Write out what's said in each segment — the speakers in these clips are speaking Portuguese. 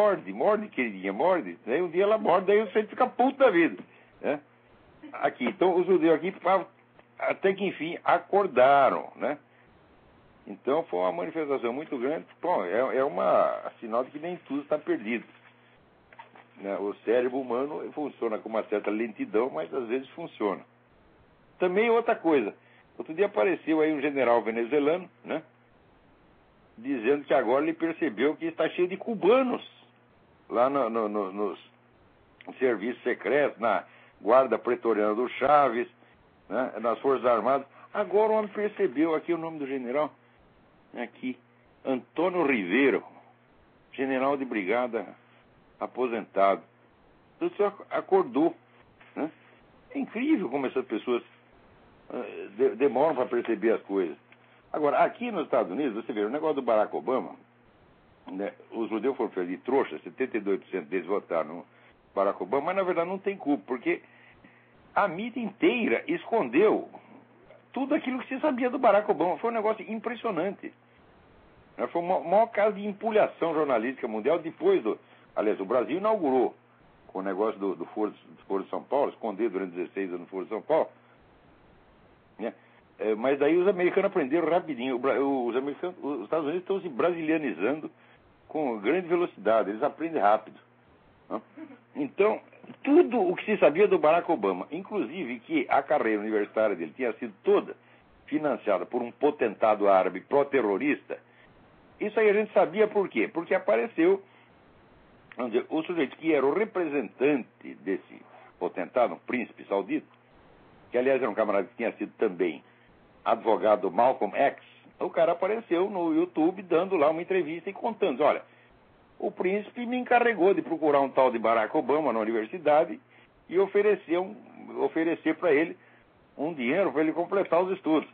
morde, queridinha, morde. Daí um dia ela morde, daí você fica puto da vida, né? Aqui, então os judeus aqui, até que enfim, acordaram, né? Então foi uma manifestação muito grande. Bom, é uma sinal de que nem tudo está perdido, né? O cérebro humano funciona com uma certa lentidão, mas às vezes funciona. Também outra coisa, outro dia apareceu aí um general venezuelano, né? Dizendo que agora ele percebeu que está cheio de cubanos lá nos serviços secretos, na guarda pretoriana do Chaves, né? Nas Forças Armadas. Agora o homem percebeu, aqui o nome do general, aqui, Antônio Ribeiro, general de brigada aposentado. Então, você acordou, né? É incrível como essas pessoas demoram para perceber as coisas. Agora, aqui nos Estados Unidos, você vê, o negócio do Barack Obama, né, os judeus foram feitos de trouxa, 72% deles votaram no Barack Obama, mas na verdade não tem culpa, porque a mídia inteira escondeu tudo aquilo que se sabia do Barack Obama. Foi um negócio impressionante. Foi o maior caso de empulhação jornalística mundial depois do... Aliás, o Brasil inaugurou com o negócio do Foro de São Paulo, esconder durante 16 anos no Foro de São Paulo, né? Mas daí os americanos aprenderam rapidinho. Os Estados Unidos estão se brasilianizando com grande velocidade. Eles aprendem rápido, né? Então, tudo o que se sabia do Barack Obama, inclusive que a carreira universitária dele tinha sido toda financiada por um potentado árabe pró-terrorista, isso aí a gente sabia por quê? Porque apareceu, vamos dizer, o sujeito que era o representante desse potentado, um príncipe saudita, que aliás era um camarada que tinha sido também advogado do Malcolm X. O cara apareceu no YouTube dando lá uma entrevista e contando, olha, o príncipe me encarregou de procurar um tal de Barack Obama na universidade e oferecer para ele um dinheiro para ele completar os estudos.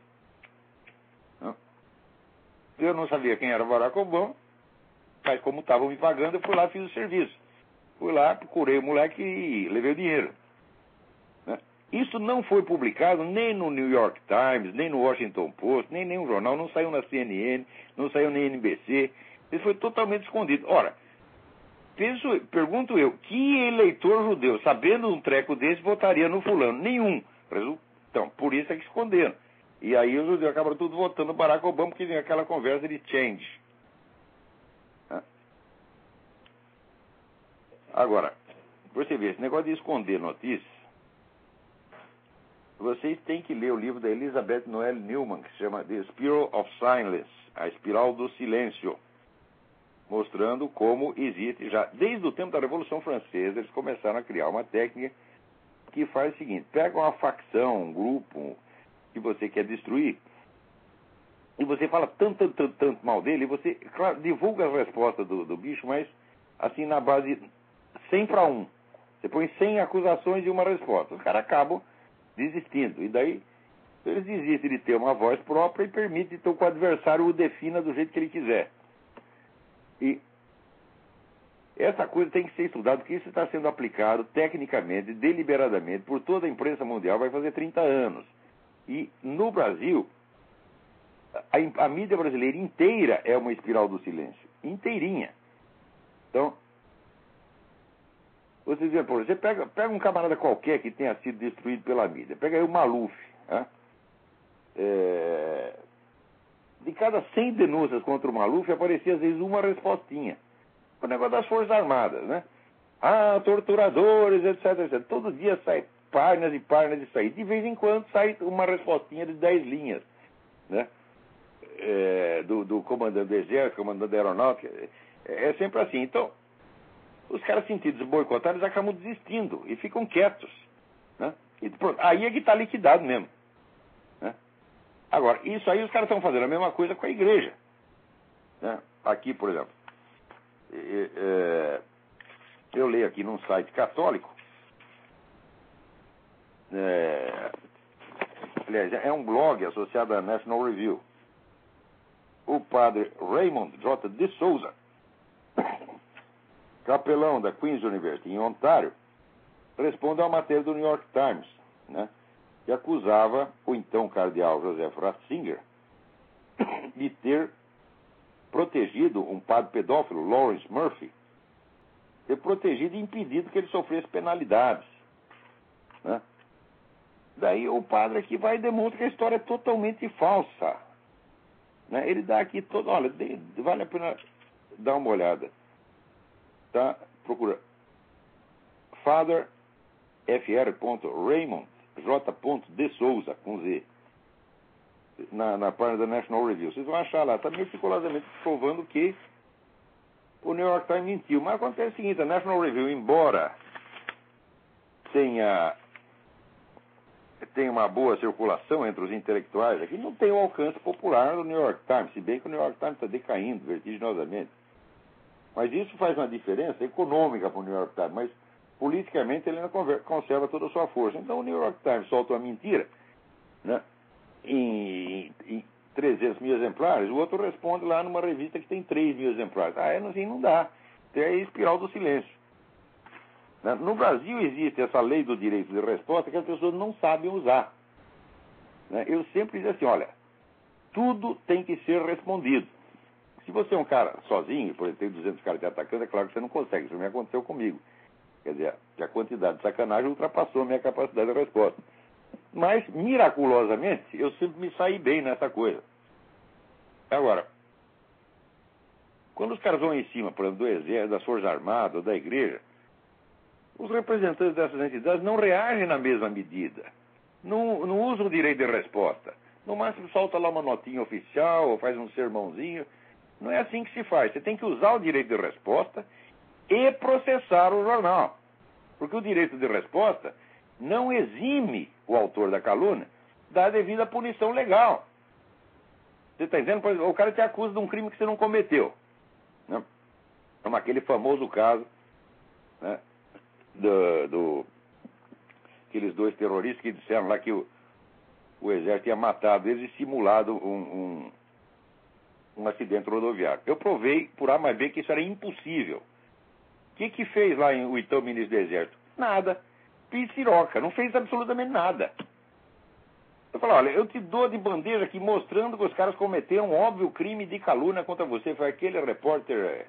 Eu não sabia quem era o Barack Obama, mas como estavam me pagando, eu fui lá e fiz o serviço. Fui lá, procurei o moleque e levei o dinheiro, né? Isso não foi publicado nem no New York Times, nem no Washington Post, nem nenhum jornal, não saiu na CNN, não saiu na NBC. Isso foi totalmente escondido. Ora, pergunto eu, que eleitor judeu, sabendo um treco desse, votaria no fulano? Nenhum. Então, por isso é que esconderam. E aí os judeus acabaram tudo votando no Barack Obama, porque tem aquela conversa de change. Agora, você vê, esse negócio de esconder notícias, vocês têm que ler o livro da Elizabeth Noel Newman, que se chama The Spiral of Silence, a espiral do silêncio, mostrando como existe já, desde o tempo da Revolução Francesa, eles começaram a criar uma técnica que faz o seguinte: pega uma facção, um grupo que você quer destruir, e você fala tanto mal dele, e você, claro, divulga as respostas do bicho, mas assim na base 100 para 1. Você põe 100 acusações e uma resposta. Os caras acabam desistindo. E daí eles desistem de ter uma voz própria e permitem então que o adversário o defina do jeito que ele quiser. E essa coisa tem que ser estudada, porque isso está sendo aplicado tecnicamente, deliberadamente, por toda a imprensa mundial, vai fazer 30 anos. E no Brasil, a mídia brasileira inteira é uma espiral do silêncio. Inteirinha. Então, você pega um camarada qualquer que tenha sido destruído pela mídia. Pega aí o Maluf. Né? De cada 100 denúncias contra o Maluf, aparecia às vezes uma respostinha. O negócio das Forças Armadas, né? Torturadores, etc. Todo dia sai páginas e páginas disso aí. De vez em quando sai uma respostinha de 10 linhas, né? Do comandante do Exército, comandante da Aeronáutica. É sempre assim. Então, os caras sentidos boicotados acabam desistindo e ficam quietos, né? E pronto, aí é que está liquidado mesmo, né? Agora, isso aí os caras estão fazendo a mesma coisa com a igreja, né? Aqui, por exemplo, eu leio aqui num site católico, aliás, é um blog associado à National Review. O padre Raymond J. de Souza, capelão da Queen's University em Ontário, responde a uma matéria do New York Times, né, que acusava o então cardeal Joseph Ratzinger de ter protegido um padre pedófilo, Lawrence Murphy, protegido e impedido que ele sofresse penalidades, né? Daí o padre aqui vai e demonstra que a história é totalmente falsa, né? Ele dá aqui todo... Olha, vale a pena dar uma olhada. Tá? Procura. Father Fr. Raymond J. de Souza, com Z. Na página da National Review. Vocês vão achar lá. Está meticulosamente provando que o New York Times mentiu. Mas acontece o seguinte, a National Review, embora tenha uma boa circulação entre os intelectuais, aqui não tem o alcance popular do New York Times, se bem que o New York Times está decaindo vertiginosamente. Mas isso faz uma diferença econômica para o New York Times, mas politicamente ele ainda conserva toda a sua força. Então o New York Times solta uma mentira, né, em 300 mil exemplares, o outro responde lá numa revista que tem 3 mil exemplares. Assim não dá. Tem a espiral do silêncio. No Brasil existe essa lei do direito de resposta que as pessoas não sabem usar. Eu sempre digo assim, olha, tudo tem que ser respondido. Se você é um cara sozinho, por exemplo, tem 200 caras te atacando, é claro que você não consegue. Isso me aconteceu comigo. Quer dizer, a quantidade de sacanagem ultrapassou a minha capacidade de resposta. Mas, miraculosamente, eu sempre me saí bem nessa coisa. Agora, quando os caras vão em cima, por exemplo, do Exército, das Forças Armadas, da Igreja, os representantes dessas entidades não reagem na mesma medida. Não usam o direito de resposta. No máximo solta lá uma notinha oficial, ou faz um sermãozinho. Não é assim que se faz. Você tem que usar o direito de resposta e processar o jornal. Porque o direito de resposta não exime o autor da calúnia da devida punição legal. Você está entendendo? Por exemplo, o cara te acusa de um crime que você não cometeu, né? Como aquele famoso caso, né, aqueles 2 terroristas que disseram lá que o exército tinha matado eles e simulado um acidente rodoviário. Eu provei por A mais B que isso era impossível. O que fez lá o então ministro do Exército? Nada. Pisiroca, não fez absolutamente nada. Eu falei, olha, eu te dou de bandeja aqui mostrando que os caras cometeram um óbvio crime de calúnia contra você. Foi aquele repórter...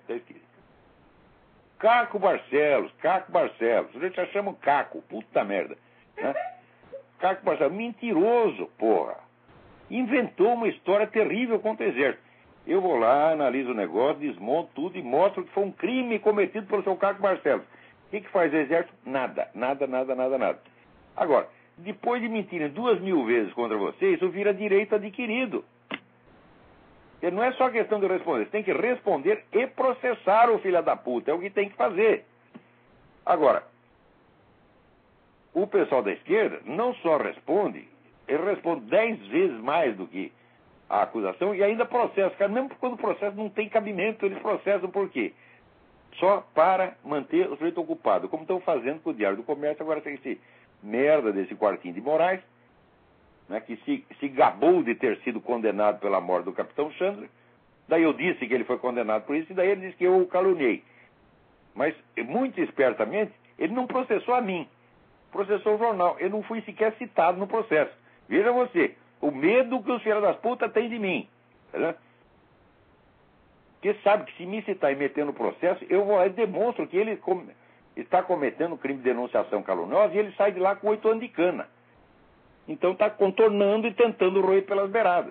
Caco Barcelos. A gente já chama Caco, puta merda, né? Caco Barcelos, mentiroso, porra. Inventou uma história terrível contra o Exército. Eu vou lá, analiso o negócio, desmonto tudo e mostro que foi um crime cometido pelo seu Caco Barcelos. O que faz o Exército? Nada. Agora, depois de mentirem 2.000 vezes contra você, isso vira direito adquirido. E não é só questão de responder, você tem que responder e processar o filho da puta, é o que tem que fazer. Agora, o pessoal da esquerda não só responde, ele responde 10 vezes mais do que a acusação e ainda processa. Mesmo quando o processo não tem cabimento, eles processam por quê? Só para manter o sujeito ocupado, como estão fazendo com o Diário do Comércio. Agora tem esse merda desse Quartinho de Moraes, né, que se gabou de ter sido condenado pela morte do Capitão Chandler. Daí eu disse que ele foi condenado por isso, e daí ele disse que eu o caluniei. Mas, muito espertamente, ele não processou a mim, processou o jornal. Eu não fui sequer citado no processo. Veja você, o medo que os filhos das putas têm de mim. Né? Porque sabe que se me citar e meter no processo, eu vou lá e demonstro que ele está cometendo um crime de denunciação caluniosa e ele sai de lá com 8 anos de cana. Então está contornando e tentando roer pelas beiradas.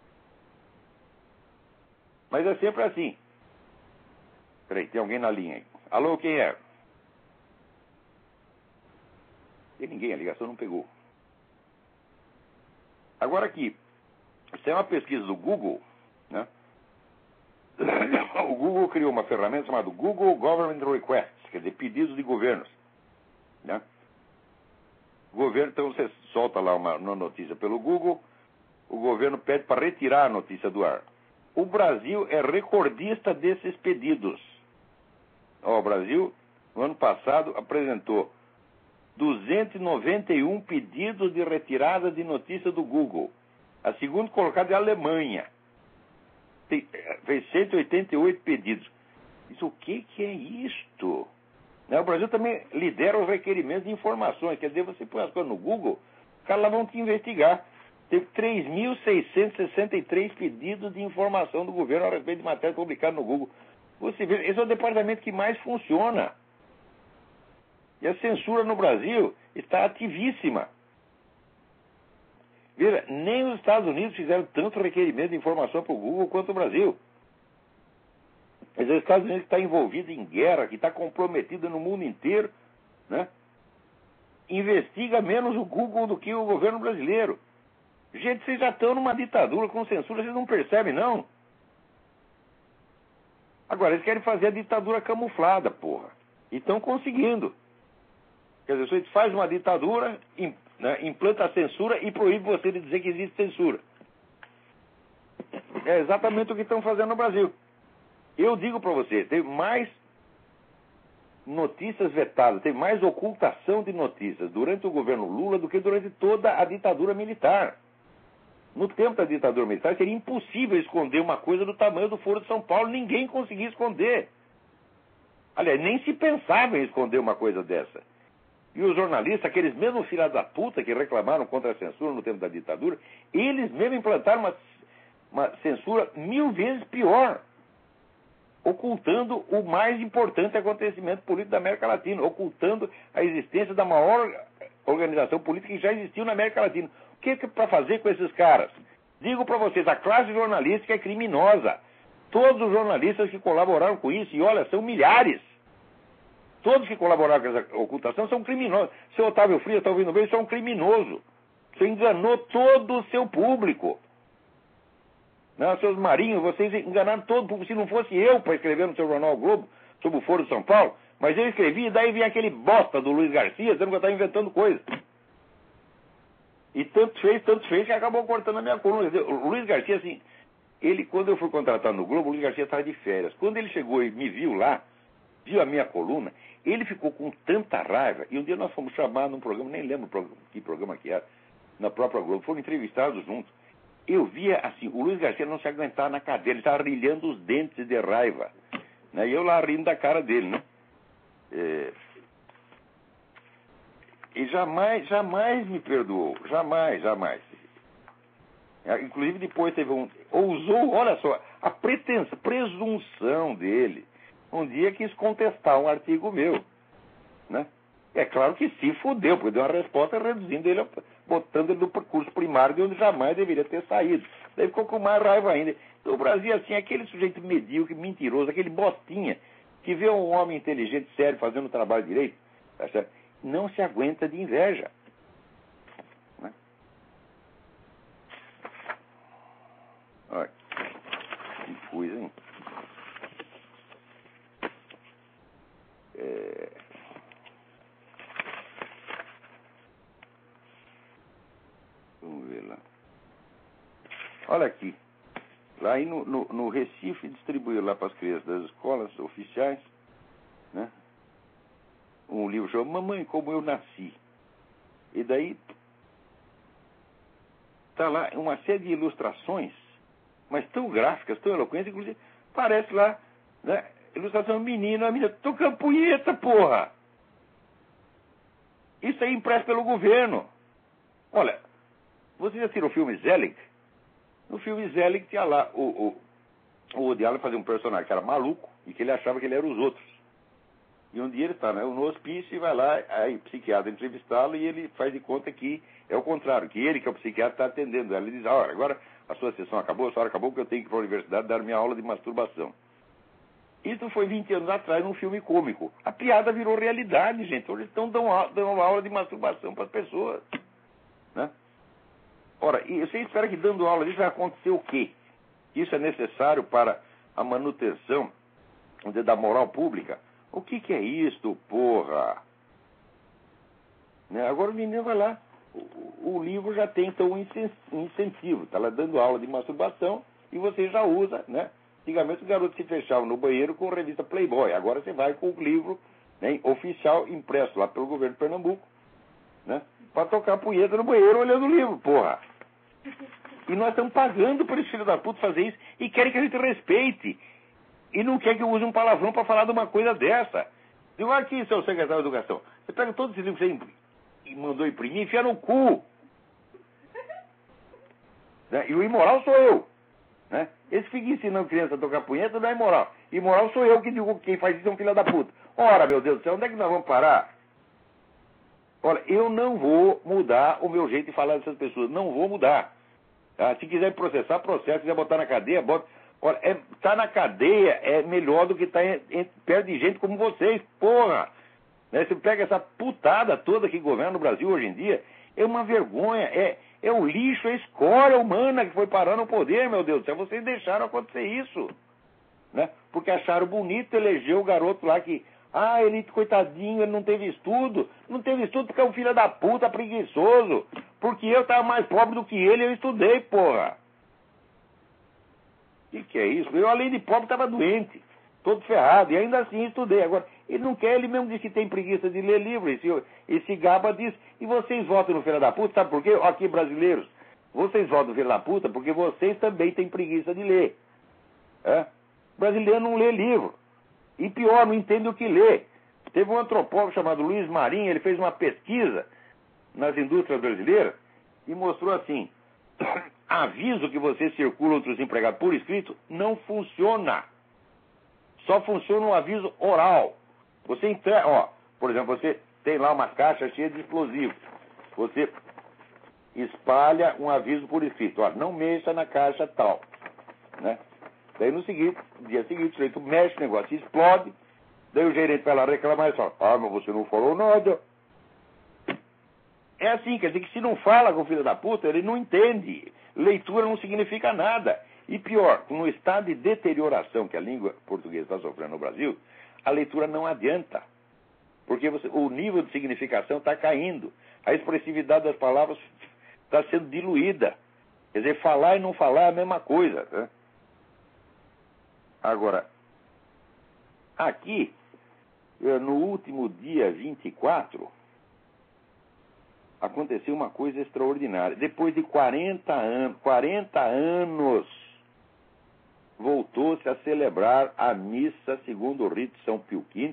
Mas é sempre assim. Peraí, tem alguém na linha aí. Alô, quem é? Tem ninguém, a ligação não pegou. Agora aqui, isso é uma pesquisa do Google, né? O Google criou uma ferramenta chamada Google Government Requests, quer dizer, pedidos de governos, né? O governo, então você solta lá uma notícia pelo Google, o governo pede para retirar a notícia do ar. O Brasil é recordista desses pedidos. O Brasil, no ano passado, apresentou 291 pedidos de retirada de notícia do Google. A segunda colocada é a Alemanha. Fez 188 pedidos. Isso, o que é isto? O Brasil também lidera os requerimentos de informações. Quer dizer, você põe as coisas no Google, os caras lá vão te investigar. Teve 3.663 pedidos de informação do governo a respeito de matéria publicada no Google. Você vê, esse é o departamento que mais funciona. E a censura no Brasil está ativíssima. Veja, nem os Estados Unidos fizeram tanto requerimento de informação para o Google quanto o Brasil. Quer dizer, os Estados Unidos está envolvido em guerra, que está comprometido no mundo inteiro, né? Investiga menos o Google do que o governo brasileiro. Gente, vocês já estão numa ditadura com censura, vocês não percebem, não? Agora, eles querem fazer a ditadura camuflada, porra. E estão conseguindo. Quer dizer, você faz uma ditadura, implanta a censura e proíbe você de dizer que existe censura. É exatamente o que estão fazendo no Brasil. Eu digo para você, tem mais notícias vetadas, tem mais ocultação de notícias durante o governo Lula do que durante toda a ditadura militar. No tempo da ditadura militar seria impossível esconder uma coisa do tamanho do Foro de São Paulo. Ninguém conseguia esconder. Aliás, nem se pensava em esconder uma coisa dessa. E os jornalistas, aqueles mesmos filhos da puta que reclamaram contra a censura no tempo da ditadura, eles mesmos implantaram uma censura 1000 vezes pior, ocultando o mais importante acontecimento político da América Latina, ocultando a existência da maior organização política que já existiu na América Latina. O que é para fazer com esses caras? Digo para vocês, a classe jornalística é criminosa. Todos os jornalistas que colaboraram com isso, e olha, são milhares. Todos que colaboraram com essa ocultação são criminosos. Seu Otávio Frias está ouvindo bem, isso é um criminoso. Você enganou todo o seu público. Não, seus marinhos, vocês enganaram todo o público. Se não fosse eu para escrever no seu jornal o Globo sobre o Foro de São Paulo, mas eu escrevi e daí vinha aquele bosta do Luiz Garcia dizendo que eu estava inventando coisa. E tanto fez que acabou cortando a minha coluna. O Luiz Garcia, assim, quando eu fui contratado no Globo, o Luiz Garcia estava de férias. Quando ele chegou e me viu lá, viu a minha coluna, ele ficou com tanta raiva. E um dia nós fomos chamados num programa, nem lembro que programa que era, na própria Globo, foram entrevistados juntos. Eu via assim, o Luiz Garcia não se aguentava na cadeira, ele estava rilhando os dentes de raiva. Né? E eu lá rindo da cara dele, né? E jamais me perdoou. Jamais. Inclusive depois teve ousou, olha só, a presunção dele. Um dia quis contestar um artigo meu, né? É claro que se fudeu, porque deu uma resposta reduzindo ele, botando ele no curso primário de onde jamais deveria ter saído. Daí ficou com mais raiva ainda. Então, o Brasil, assim, aquele sujeito medíocre, mentiroso, aquele bostinha, que vê um homem inteligente, sério, fazendo o trabalho direito, tá certo? Não se aguenta de inveja. Né? Olha, que coisa, hein? Vamos ver lá. Olha aqui. Lá aí no Recife distribuiu lá para as crianças das escolas oficiais, né? Um livro chamado Mamãe, Como Eu Nasci. E daí está lá uma série de ilustrações, mas tão gráficas, tão eloquentes, inclusive parece lá, né? Ilustração menino, a menina tocando punheta, porra! Isso aí impresso pelo governo. Olha, você já assistiu o filme Zelig? No filme Zelig tinha lá o Woody Allen fazia um personagem que era maluco e que ele achava que ele era os outros. E um dia ele está, né, no hospício e vai lá, aí o psiquiatra entrevistá-lo e ele faz de conta que é o contrário, que ele, que é o psiquiatra, está atendendo. Ele diz, olha, agora a sua sessão acabou, a sua hora acabou porque eu tenho que ir para a universidade dar minha aula de masturbação. Isso foi 20 anos atrás num filme cômico. A piada virou realidade, gente. Hoje estão dando aula de masturbação para as pessoas. Né? Ora, e você espera que dando aula disso vai acontecer o quê? Isso é necessário para a manutenção da moral pública? O que é isto, porra? Né? Agora o menino vai lá. O livro já tem, então, um incentivo. Está lá dando aula de masturbação e você já usa, né? Antigamente o garoto se fechava no banheiro com a revista Playboy. Agora você vai com o livro, né, oficial impresso lá pelo governo de Pernambuco, né? Para tocar punheta no banheiro olhando o livro, porra. E nós estamos pagando por esse filho da puta fazer isso e querem que a gente respeite. E não quer que eu use um palavrão para falar de uma coisa dessa. Digo, aqui, seu secretário de Educação, você pega todos esses livros que você mandou imprimir e enfia no cu. Né? E o imoral sou eu. Né? Esse fica ensinando criança a tocar punheta não é imoral. Imoral sou eu que digo que quem faz isso é um filho da puta. Ora, meu Deus do céu, onde é que nós vamos parar? Olha, eu não vou mudar o meu jeito de falar dessas pessoas. Não vou mudar. Tá? Se quiser processar, processa. Se quiser botar na cadeia, bota. Olha, tá na cadeia é melhor do que estar perto de gente como vocês. Porra! Né? Você pega essa putada toda que governa no Brasil hoje em dia, é uma vergonha. É o lixo, é a escória humana que foi parar no poder, meu Deus do céu. Vocês deixaram acontecer isso. Né? Porque acharam bonito eleger o garoto lá que, ele, coitadinho, ele não teve estudo. Não teve estudo porque é um filho da puta preguiçoso. Porque eu tava mais pobre do que ele, eu estudei, porra. Que é isso? Eu, além de pobre, tava doente, todo ferrado, e ainda assim estudei. Agora, ele não quer, ele mesmo diz que tem preguiça de ler livro, esse gaba diz, e vocês votam no filho da puta, sabe por quê? Aqui, brasileiros, vocês votam no filho da puta porque vocês também têm preguiça de ler. É? O brasileiro não lê livro. E pior, não entende o que lê. Teve um antropólogo chamado Luiz Marinho, ele fez uma pesquisa nas indústrias brasileiras e mostrou assim: aviso que você circula entre os empregados por escrito não funciona. Só funciona um aviso oral. Você entrega, por exemplo, você tem lá uma caixa cheia de explosivos. Você espalha um aviso por escrito: não mexa na caixa tal. Né? Daí no dia seguinte, o sujeito mexe o negócio, explode. Daí o gerente vai lá reclamar e fala: mas você não falou nada. É assim, quer dizer que se não fala com o filho da puta, ele não entende. Leitura não significa nada. E pior, no estado de deterioração que a língua portuguesa está sofrendo no Brasil, a leitura não adianta. Porque o nível de significação está caindo. A expressividade das palavras está sendo diluída. Quer dizer, falar e não falar é a mesma coisa. Né? Agora, aqui, no último dia 24, aconteceu uma coisa extraordinária. Depois de 40 anos, voltou-se a celebrar a missa segundo o rito de São Pio V,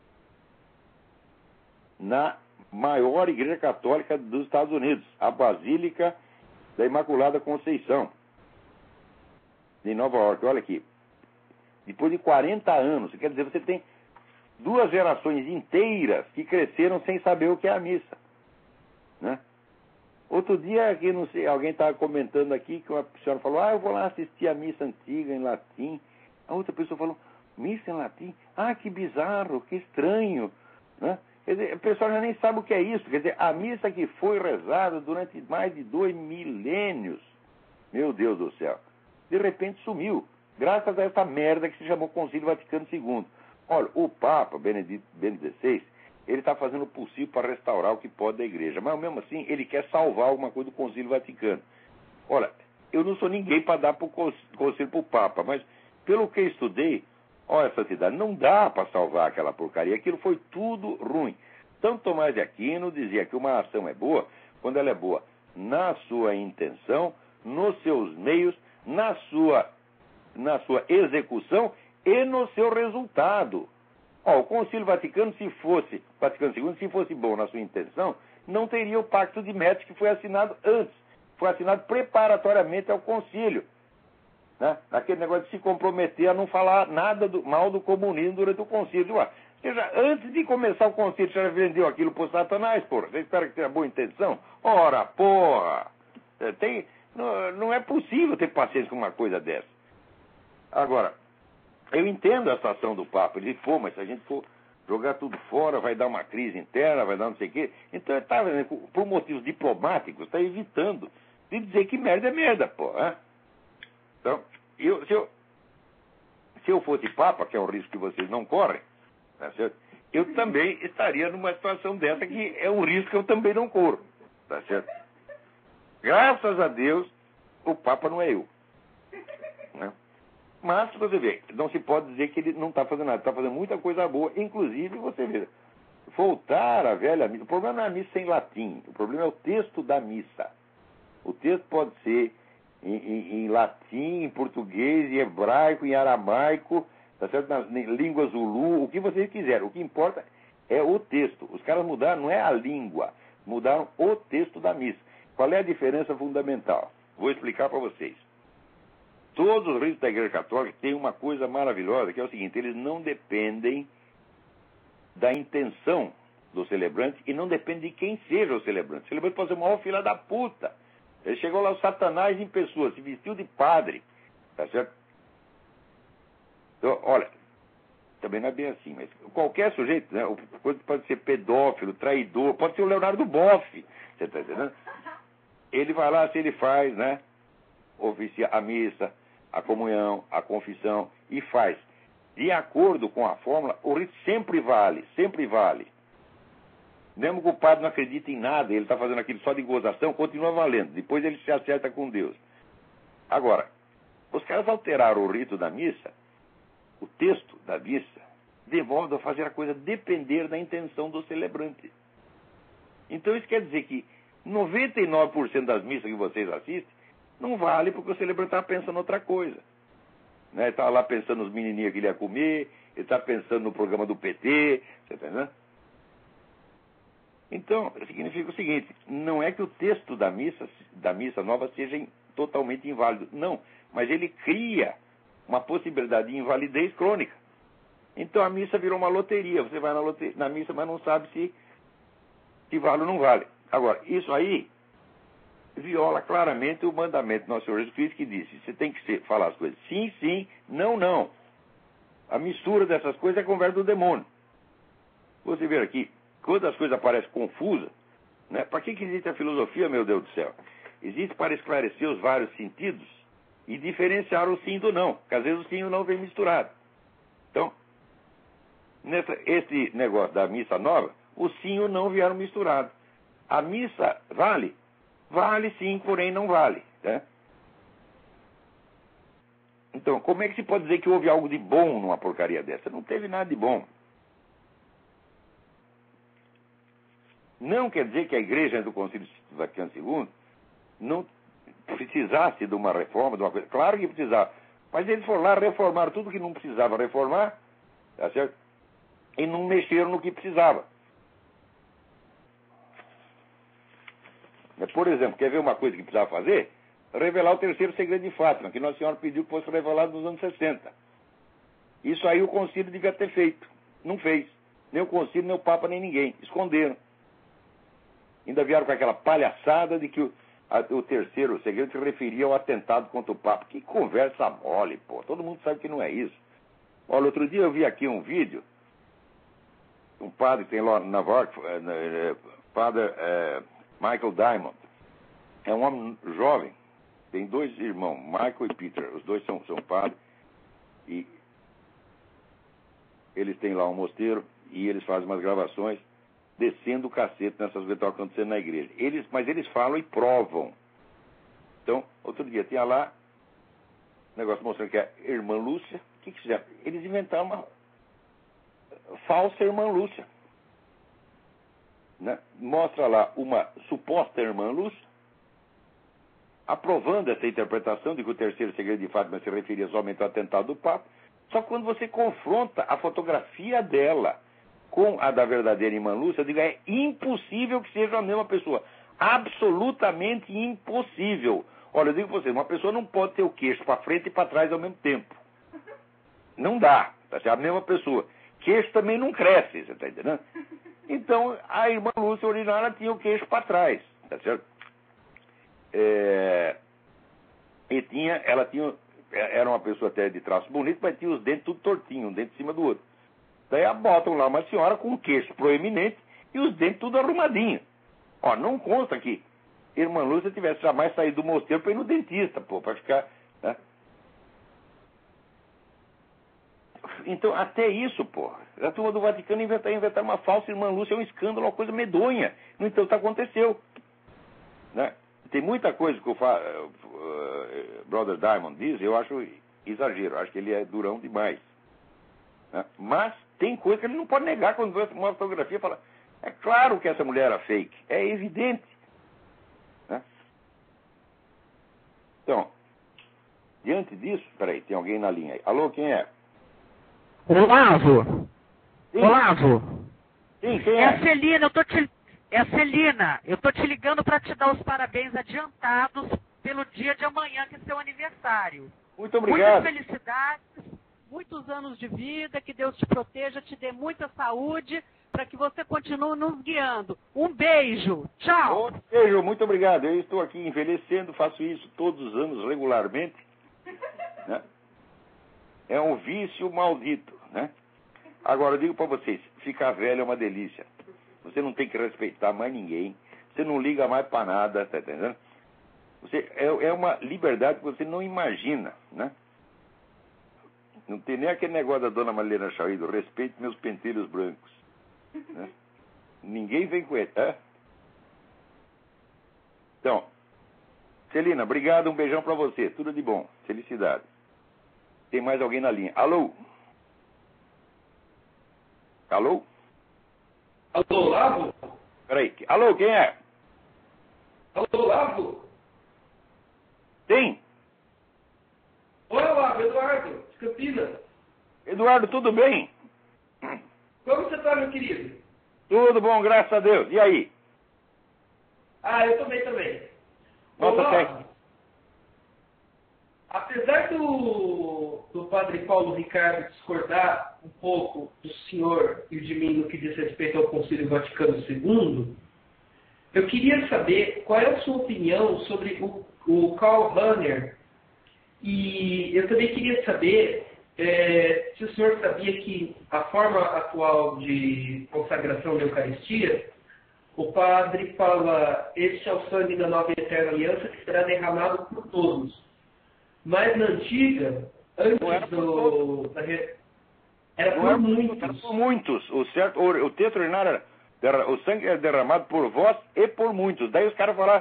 na maior igreja católica dos Estados Unidos, a Basílica da Imaculada Conceição, em Nova York. Olha aqui. Depois de 40 anos, quer dizer, você tem 2 gerações inteiras que cresceram sem saber o que é a missa. Né? Outro dia, aqui, não sei, alguém estava comentando aqui que uma senhora falou: eu vou lá assistir a missa antiga em latim. A outra pessoa falou: missa em latim? Que bizarro, que estranho. Né? Quer dizer, a pessoa já nem sabe o que é isso. Quer dizer, a missa que foi rezada durante mais de 2 milênios, meu Deus do céu, de repente sumiu, graças a essa merda que se chamou Concílio Vaticano II. Olha, o Papa Benedito XVI, ele está fazendo o possível para restaurar o que pode da igreja, mas mesmo assim ele quer salvar alguma coisa do Concílio Vaticano. Olha, eu não sou ninguém para dar conselho para o Papa, mas pelo que eu estudei, olha, santidade, não dá para salvar aquela porcaria, aquilo foi tudo ruim. São Tomás de Aquino dizia que uma ação é boa quando ela é boa na sua intenção, nos seus meios, na sua execução e no seu resultado. O Concílio Vaticano II, se fosse bom na sua intenção, não teria o Pacto de Metz que foi assinado antes. Foi assinado preparatoriamente ao concílio. Né? Aquele negócio de se comprometer a não falar nada mal do comunismo durante o concílio. Ou seja, antes de começar o concílio, você já vendeu aquilo por Satanás, porra. Você espera que tenha boa intenção? Ora, porra! Não é possível ter paciência com uma coisa dessa. Agora, eu entendo a situação do Papa. Ele disse: mas se a gente for jogar tudo fora, vai dar uma crise interna, vai dar não sei o quê. Então ele está, por motivos diplomáticos, está evitando de dizer que merda é merda, pô. Então, se eu fosse Papa, que é um risco que vocês não correm, tá certo? Eu também estaria numa situação dessa que é um risco que eu também não corro, tá certo? Graças a Deus, o Papa não é eu. Né? Mas, você vê, não se pode dizer que ele não está fazendo nada. Está fazendo muita coisa boa. Inclusive, você vê, voltar à velha missa. O problema não é a missa em latim. O problema é o texto da missa. O texto pode ser em latim, em português, em hebraico, em aramaico, tá certo? Nas línguas zulu, o que vocês quiserem. O que importa é o texto. Os caras mudaram, não é a língua. Mudaram o texto da missa. Qual é a diferença fundamental? Vou explicar para vocês. Todos os ritos da Igreja Católica têm uma coisa maravilhosa, que é o seguinte: eles não dependem da intenção do celebrante e não depende de quem seja o celebrante. O celebrante pode ser o maior filho da puta. Ele chegou lá, o Satanás em pessoa, se vestiu de padre. Tá certo? Então, olha, também não é bem assim, mas qualquer sujeito, né? Pode ser pedófilo, traidor, pode ser o Leonardo Boff. Você está entendendo? Ele vai lá, se ele faz, né? Oficia a missa, a comunhão, a confissão, e faz. De acordo com a fórmula, o rito sempre vale, sempre vale. Mesmo que o padre não acredite em nada, ele está fazendo aquilo só de gozação, continua valendo. Depois ele se acerta com Deus. Agora, os caras alteraram o rito da missa, o texto da missa, de modo a fazer a coisa depender da intenção do celebrante. Então isso quer dizer que 99% das missas que vocês assistem não vale porque o celebrante está pensando outra coisa. Né? Ele está lá pensando nos menininhos que ele ia comer, ele está pensando no programa do PT, você está entendendo? Então, significa o seguinte, não é que o texto da missa nova seja totalmente inválido, não, mas ele cria uma possibilidade de invalidez crônica. Então a missa virou uma loteria, você vai na missa, mas não sabe se vale ou não vale. Agora, isso aí viola claramente o mandamento do nosso Senhor Jesus Cristo, que disse, você tem que falar as coisas sim, sim, não, não. A mistura dessas coisas é a conversa do demônio. Você vê aqui, quando as coisas parecem confusas, né? Para que existe a filosofia, meu Deus do céu? Existe para esclarecer os vários sentidos e diferenciar o sim do não, porque às vezes o sim e o não vem misturado. Então, esse negócio da missa nova, o sim e o não vieram misturados. A missa vale? Vale sim, porém não vale. Né? Então, como é que se pode dizer que houve algo de bom numa porcaria dessa? Não teve nada de bom. Não quer dizer que a igreja do Concílio Vaticano II não precisasse de uma reforma, de uma coisa. Claro que precisava. Mas eles foram lá, reformaram tudo que não precisava reformar, tá certo? E não mexeram no que precisava. Por exemplo, quer ver uma coisa que precisava fazer? Revelar o terceiro segredo de Fátima, que Nossa Senhora pediu que fosse revelado nos anos 60. Isso aí o concílio devia ter feito. Não fez. Nem o concílio, nem o Papa, nem ninguém. Esconderam. Ainda vieram com aquela palhaçada de que o terceiro segredo se referia ao atentado contra o Papa. Que conversa mole, pô. Todo mundo sabe que não é isso. Olha, outro dia eu vi aqui um vídeo. Um padre que tem lá na Nova York, padre Michael Diamond. É um homem jovem. Tem dois irmãos, Michael e Peter. Os dois são padres. E eles têm lá um mosteiro e eles fazem umas gravações descendo o cacete nessas coisas que estão acontecendo na igreja. Mas eles falam e provam. Então, outro dia tinha lá um negócio mostrando que a irmã Lúcia, o que fizeram? Eles inventaram uma falsa irmã Lúcia. Né? Mostra lá uma suposta irmã Lúcia, aprovando essa interpretação de que o terceiro segredo de Fátima se referia somente ao atentado do Papa. Só que quando você confronta a fotografia dela com a da verdadeira irmã Lúcia, eu digo, é impossível que seja a mesma pessoa. Absolutamente impossível. Olha, eu digo para vocês, uma pessoa não pode ter o queixo para frente e para trás ao mesmo tempo. Não dá. Tá certo? A mesma pessoa. Queixo também não cresce, você está entendendo? Então, a irmã Lúcia original, ela tinha o queixo para trás. Tá certo? Era uma pessoa até de traço bonito, mas tinha os dentes tudo tortinhos, um dente em cima do outro. Daí botam lá uma senhora com um queixo proeminente e os dentes tudo arrumadinhos. Ó, não consta que irmã Lúcia tivesse jamais saído do mosteiro para ir no dentista, pô, para ficar... Né? Então, até isso, pô. A turma do Vaticano inventar uma falsa irmã Lúcia é um escândalo, uma coisa medonha. No entanto, aconteceu. Né? Tem muita coisa que o Brother Diamond diz, eu acho exagero, acho que ele é durão demais. Né? Mas tem coisa que ele não pode negar quando vê uma fotografia e fala, é claro que essa mulher era fake, é evidente. Né? Então, diante disso, peraí, tem alguém na linha aí. Alô, quem é? Olavo! Sim. Olavo! Sim, quem É é? a Celina, eu tô te ligando para te dar os parabéns adiantados pelo dia de amanhã, que é seu aniversário. Muito obrigado. Muitas felicidades, muitos anos de vida, que Deus te proteja, te dê muita saúde, para que você continue nos guiando. Um beijo. Tchau. Um beijo, muito obrigado. Eu estou aqui envelhecendo, faço isso todos os anos regularmente. Né? É um vício maldito, né? Agora, eu digo para vocês, ficar velho é uma delícia. Você não tem que respeitar mais ninguém. Você não liga mais para nada, tá entendendo? É uma liberdade que você não imagina, né? Não tem nem aquele negócio da dona Marlena Chauí, do respeito meus pentelhos brancos. Né? Ninguém vem com ele. Então, Celina, obrigado, um beijão para você. Tudo de bom. Felicidade. Tem mais alguém na linha. Alô? Alô? Alô, Lavo? Peraí. Alô, quem é? Alô, Lavo? Tem? Oi, Lavo, Eduardo, de Campinas. Eduardo, tudo bem? Como você tá, meu querido? Tudo bom, graças a Deus. E aí? Ah, eu também. Nossa, Lavo, apesar do padre Paulo Ricardo discordar um pouco do senhor e de mim no que diz respeito ao Concílio Vaticano II, eu queria saber qual é a sua opinião sobre o Karl Rahner. E eu também queria saber se o senhor sabia que a forma atual de consagração da Eucaristia, o padre fala, este é o sangue da nova e eterna aliança que será derramado por todos. Mas na antiga, antes era por muitos. Era por muitos. O texto originário era, o sangue é derramado por vós e por muitos. Daí os caras falaram,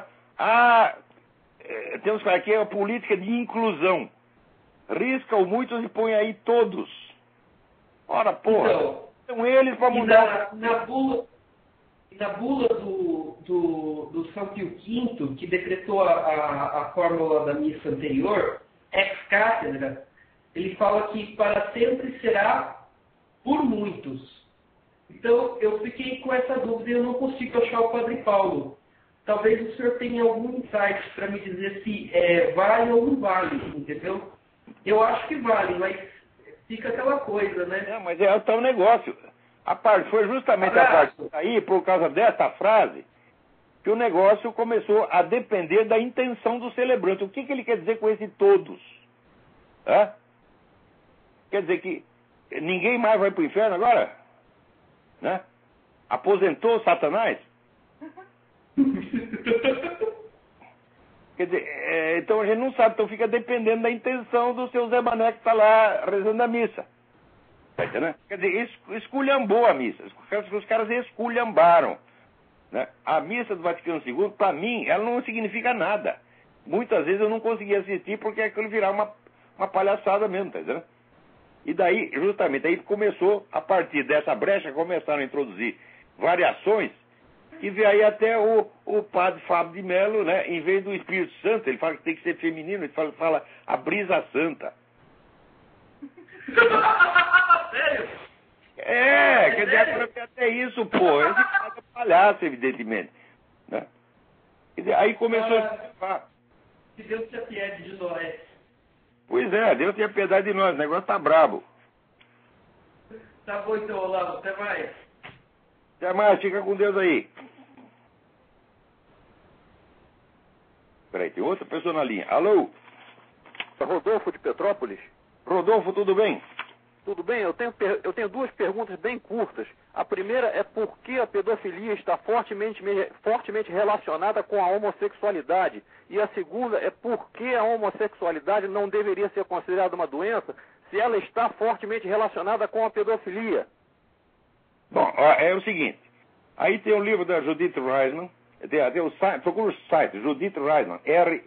temos que falar aqui a política de inclusão. Risca o muitos e põe aí todos. Ora, porra. Então, são eles para mudar. Na bula do São Pio V, que decretou a fórmula da missa anterior, ex cátedra, ele fala que para sempre será por muitos. Então, eu fiquei com essa dúvida e eu não consigo achar o Padre Paulo. Talvez o senhor tenha algum insight para me dizer se vale ou não vale, entendeu? Eu acho que vale, mas fica aquela coisa, né? Não, mas é o tal negócio. Foi justamente a parte aí, por causa dessa frase, que o negócio começou a depender da intenção do celebrante. O que ele quer dizer com esse todos? Quer dizer que ninguém mais vai para o inferno agora? Né? Aposentou Satanás? Quer dizer, então a gente não sabe, então fica dependendo da intenção do seu Zé Mané que está lá rezando a missa. Tá entendendo? Quer dizer, esculhambou a missa. Os caras esculhambaram. Né? A missa do Vaticano II, para mim, ela não significa nada. Muitas vezes eu não conseguia assistir porque aquilo virava uma palhaçada mesmo, tá entendendo? E daí, justamente, aí começou, a partir dessa brecha, começaram a introduzir variações, que veio aí até o padre Fábio de Mello, né? Em vez do Espírito Santo, ele fala que tem que ser feminino, ele fala a brisa santa. Sério? Quer dizer, até isso, pô. Esse cara é palhaço, evidentemente. Né? Quer dizer, aí começou a... Que Deus te apiede de nós. Pois é, Deus tenha piedade de nós, o negócio tá brabo. Tá bom então, Olavo, até mais. Até mais, fica com Deus aí. Peraí, tem outra pessoa na linha. Alô? Rodolfo de Petrópolis. Rodolfo, tudo bem? Tudo bem, eu tenho duas perguntas bem curtas. A primeira é por que a pedofilia está fortemente relacionada com a homossexualidade. E a segunda é por que a homossexualidade não deveria ser considerada uma doença se ela está fortemente relacionada com a pedofilia. Bom, é o seguinte. Aí tem um livro da Judith Reisman. Procura o site, Judith Reisman,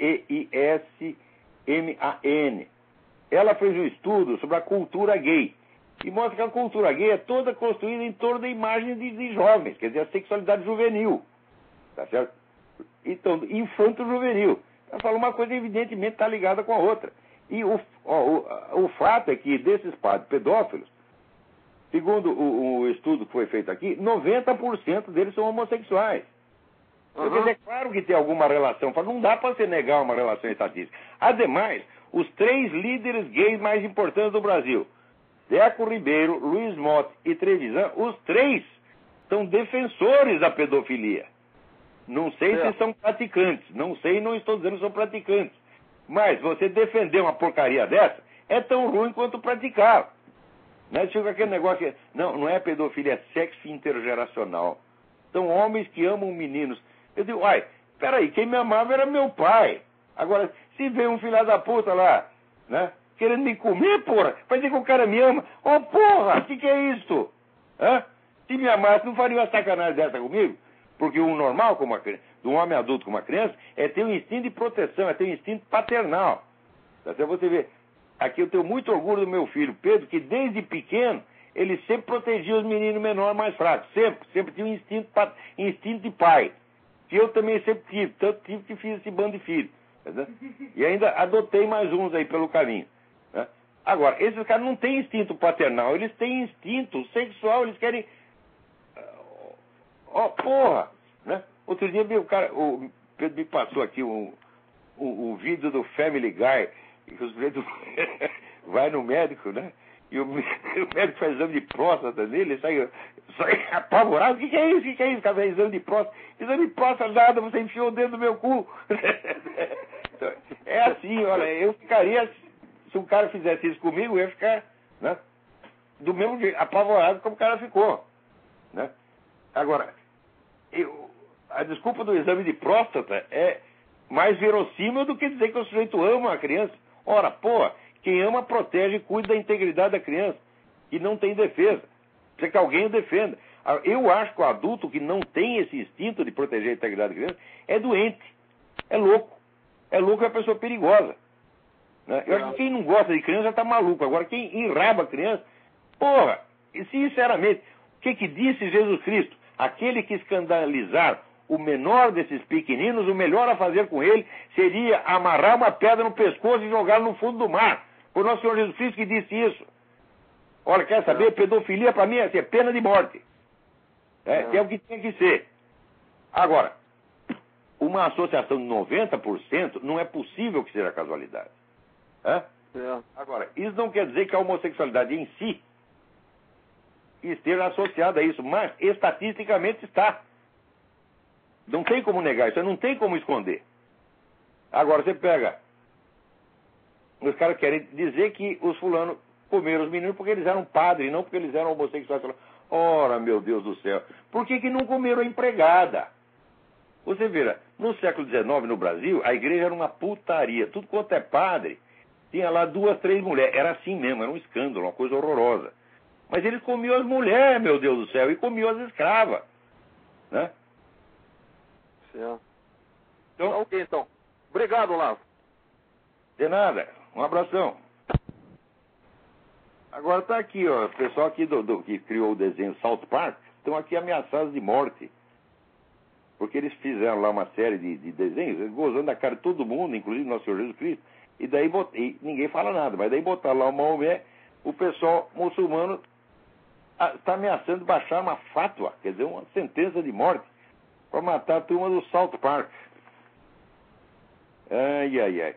R-E-I-S-M-A-N. Ela fez um estudo sobre a cultura gay. E mostra que a cultura gay é toda construída em torno da imagem de jovens, quer dizer, a sexualidade juvenil. Tá certo? Então, infanto-juvenil. Ela fala uma coisa, evidentemente, está ligada com a outra. E o fato é que desses padres pedófilos, segundo o estudo que foi feito aqui, 90% deles são homossexuais. Quer dizer, é claro que tem alguma relação, não dá para você negar uma relação estatística. Ademais, os 3 líderes gays mais importantes do Brasil, Deco Ribeiro, Luiz Motta e Trevisan, os 3 são defensores da pedofilia. Não sei se são praticantes. Não sei, não estou dizendo que são praticantes. Mas você defender uma porcaria dessa é tão ruim quanto praticar. Né? Chega aquele negócio que não é pedofilia, é sexo intergeracional. São homens que amam meninos. Eu digo, peraí, quem me amava era meu pai. Agora, se vem um filho da puta lá, né, querendo me comer, porra, vai dizer que o cara me ama. Porra, o que é isso? Hã? Se me amasse, não faria uma sacanagem dessa comigo? Porque o normal, de um homem adulto com uma criança, é ter um instinto de proteção, é ter um instinto paternal. Até você ver, aqui eu tenho muito orgulho do meu filho, Pedro, que desde pequeno, ele sempre protegia os meninos menores mais fracos. Sempre tinha um instinto de pai. Que eu também sempre tive, tanto tive que fiz esse bando de filhos. Tá? E ainda adotei mais uns aí pelo caminho. Né? Agora, esses caras não têm instinto paternal, eles têm instinto sexual, eles querem... porra! Né? Outro dia o Pedro me passou aqui o vídeo do Family Guy, que o sujeito vai no médico, né? E o médico faz exame de próstata nele, ele sai apavorado. O que é isso? O que é isso? Cara, exame de próstata. Exame de próstata nada, você enfiou o dedo no meu cu. Então, é assim, olha, eu ficaria, se um cara fizesse isso comigo, eu ia ficar, né, do mesmo jeito, apavorado como o cara ficou. Né? Agora, a desculpa do exame de próstata é mais verossímil do que dizer que o sujeito ama a criança. Ora, porra, quem ama protege e cuida da integridade da criança. E não tem defesa. Precisa que alguém o defenda. Eu acho que o adulto que não tem esse instinto de proteger a integridade da criança é doente. É louco. É louco, é uma pessoa perigosa. Né? Eu acho que quem não gosta de criança já está maluco. Agora, quem enraba a criança... Porra, sinceramente, o que disse Jesus Cristo? Aquele que escandalizar o menor desses pequeninos, o melhor a fazer com ele seria amarrar uma pedra no pescoço e jogá-lo no fundo do mar. Foi o nosso Senhor Jesus Cristo que disse isso. Olha, quer saber? Pedofilia para mim é pena de morte. É o que tem que ser. Agora, uma associação de 90% não é possível que seja casualidade. Agora, isso não quer dizer que a homossexualidade em si esteja associada a isso, mas estatisticamente está. Não tem como negar isso, não tem como esconder. Agora você pega, os caras querem dizer que os fulanos comeram os meninos porque eles eram padres, não porque eles eram homossexuais. Ora, meu Deus do céu, por que não comeram a empregada? Você vê, no século XIX no Brasil, a igreja era uma putaria. Tudo quanto é padre, tinha lá 2, 3 mulheres. Era assim mesmo, era um escândalo, uma coisa horrorosa. Mas eles comiam as mulheres, meu Deus do céu, e comiam as escravas. Né? Certo. Então, ok, então. Obrigado, Lavo. De nada. Um abração. Agora tá aqui, ó. O pessoal aqui que criou o desenho South Park estão aqui ameaçados de morte. Porque eles fizeram lá uma série de desenhos, gozando da cara de todo mundo, inclusive nosso Senhor Jesus Cristo, e daí ninguém fala nada. Mas daí botaram lá o Maomé, o pessoal muçulmano está ameaçando baixar uma fátua, quer dizer, uma sentença de morte, para matar a turma do South Park. Ai.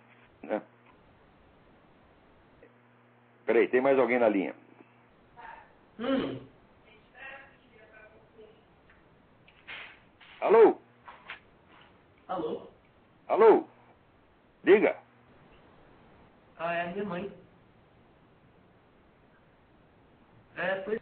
Peraí, tem mais alguém na linha? Alô? Alô? Alô? Diga. É a minha mãe. Pois...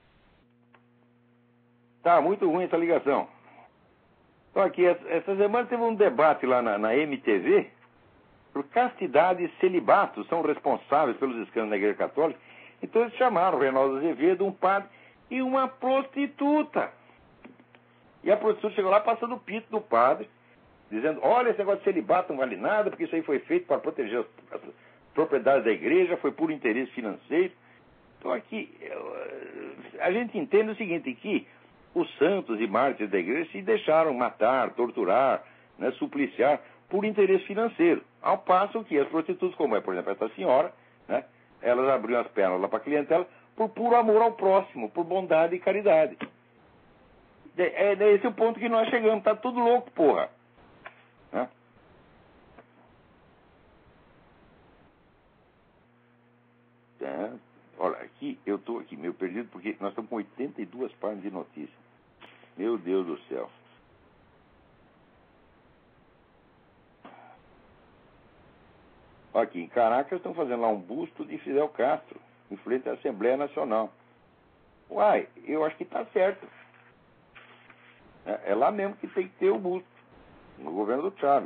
Tá, muito ruim essa ligação. Então aqui, essa semana teve um debate lá na MTV, por castidade e celibato são responsáveis pelos escândalos da Igreja Católica. Então eles chamaram o Reinaldo Azevedo, um padre e uma prostituta. E a prostituta chegou lá passando o pito do padre, dizendo, olha, esse negócio de celibato não vale nada, porque isso aí foi feito para proteger as propriedades da igreja, foi por interesse financeiro. Então aqui, a gente entende o seguinte, que os santos e mártires da igreja se deixaram matar, torturar, né, supliciar por interesse financeiro. Ao passo que as prostitutas, como é, por exemplo, essa senhora, né, elas abriam as pernas lá para a clientela por puro amor ao próximo, por bondade e caridade. É esse o ponto que nós chegamos. Tá tudo louco, porra. Né? Olha, aqui, eu estou aqui meio perdido, porque nós estamos com 82 páginas de notícias. Meu Deus do céu. Aqui em Caracas estão fazendo lá um busto de Fidel Castro, em frente à Assembleia Nacional. Uai, eu acho que está certo. É lá mesmo que tem que ter o busto, no governo do Chávez.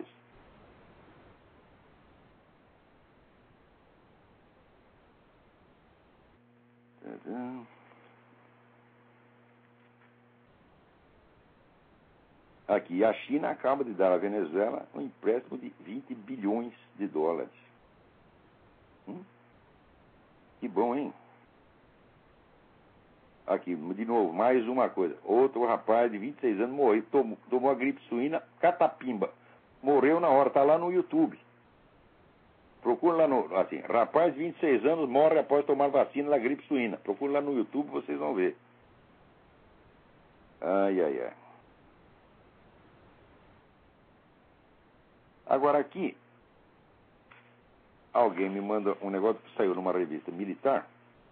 Aqui, a China acaba de dar à Venezuela um empréstimo de 20 bilhões de dólares. Que bom, hein? Aqui, de novo, mais uma coisa. Outro rapaz de 26 anos morreu, tomou a gripe suína, catapimba. Morreu na hora, está lá no YouTube. Procura lá no, assim, rapaz de 26 anos morre após tomar vacina da gripe suína. Procura lá no YouTube, vocês vão ver. Ai, ai, ai. Agora aqui, alguém me manda um negócio que saiu numa revista militar,